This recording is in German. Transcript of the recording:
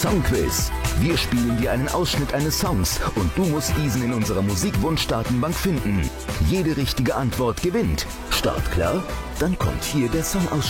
Songquiz. Wir spielen dir einen Ausschnitt eines Songs und du musst diesen in unserer Musikwunschdatenbank finden. Jede richtige Antwort gewinnt. Start klar? Dann kommt hier der Songausschnitt.